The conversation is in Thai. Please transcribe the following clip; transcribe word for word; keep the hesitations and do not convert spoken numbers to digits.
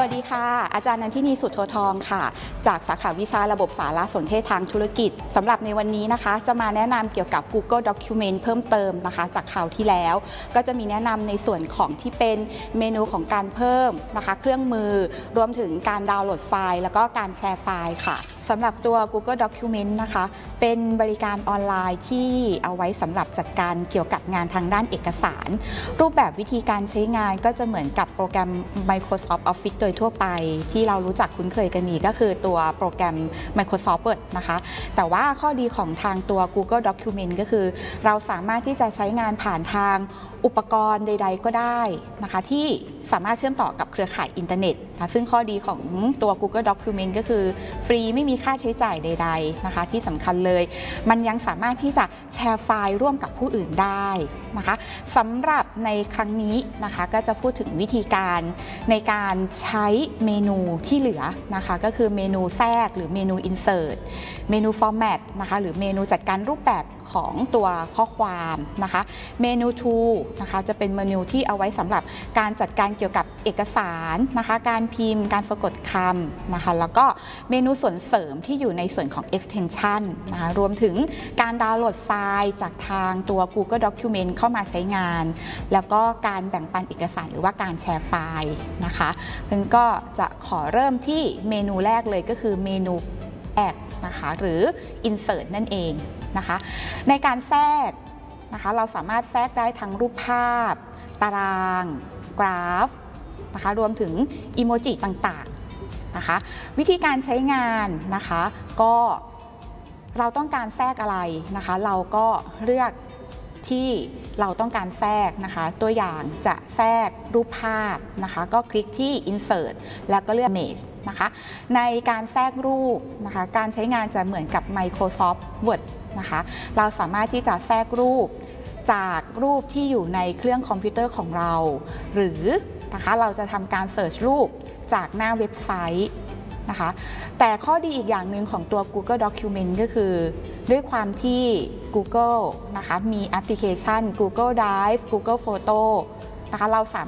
วัสดีค่ะอาจารย์นันทินีสุทโธทองค่ะจากสาขาวิชาระบบสารสนเทศทางธุรกิจสำหรับในวันนี้นะคะจะมาแนะนำเกี่ยวกับ Google Document เพิ่มเติมนะคะจากคราวที่แล้วก็จะมีแนะนำในส่วนของที่เป็นเมนูของการเพิ่มนะคะเครื่องมือรวมถึงการดาวน์โหลดไฟล์แล้วก็การแชร์ไฟล์ค่ะสำหรับตัว Google Document นะคะเป็นบริการออนไลน์ที่เอาไว้สำหรับจัดการเกี่ยวกับงานทางด้านเอกสารรูปแบบวิธีการใช้งานก็จะเหมือนกับโปรแกรม Microsoft Office โดยทั่วไปที่เรารู้จักคุ้นเคยกันนี้ก็คือตัวโปรแกรม Microsoft Word นะคะแต่ว่าข้อดีของทางตัว Google Document ก็คือเราสามารถที่จะใช้งานผ่านทางอุปกรณ์ใดๆก็ได้นะคะที่สามารถเชื่อมต่อกับเครือข่ายอินเทอร์เน็ตนะซึ่งข้อดีของตัว Google Document ก็คือฟรีไม่มีค่าใช้จ่ายใดๆนะคะที่สำคัญเลยมันยังสามารถที่จะแชร์ไฟล์ร่วมกับผู้อื่นได้นะคะสำหรับในครั้งนี้นะคะก็จะพูดถึงวิธีการในการใช้เมนูที่เหลือนะคะก็คือเมนูแทรกหรือเมนู Insert เมนู Format นะคะหรือเมนูจัดการรูปแบบของตัวข้อความนะคะเมนู Tool นะคะจะเป็นเมนูที่เอาไว้สำหรับการจัดการเกี่ยวกับเอกสารนะคะการพิมพ์การสะกดคำนะคะแล้วก็เมนูส่วนเสริมที่อยู่ในส่วนของ extension นะคะรวมถึงการดาวน์โหลดไฟล์จากทางตัว Google Document เข้ามาใช้งานแล้วก็การแบ่งปันเอกสารหรือว่าการแชร์ไฟล์นะคะมันก็จะขอเริ่มที่เมนูแรกเลยก็คือเมนู Add นะคะหรือ Insert นั่นเองนะคะในการแทรกนะคะเราสามารถแทรกได้ทั้งรูปภาพตารางกราฟนะคะรวมถึงอีโมจิต่างๆนะคะวิธีการใช้งานนะคะก็เราต้องการแทรกอะไรนะคะเราก็เลือกที่เราต้องการแทรกนะคะตัวอย่างจะแทรกรูปภาพนะคะก็คลิกที่ Insert แล้วก็เลือก Image นะคะในการแทรกรูปนะคะการใช้งานจะเหมือนกับ Microsoft Word นะคะเราสามารถที่จะแทรกรูปจากรูปที่อยู่ในเครื่องคอมพิวเตอร์ของเราหรือนะคะเราจะทำการเสิร์ชรูปจากหน้าเว็บไซต์นะคะแต่ข้อดีอีกอย่างหนึ่งของตัว Google Document ก็คือด้วยความที่ Google นะคะมีแอปพลิเคชัน Google Drive Google Photo นะคะเราสามารถ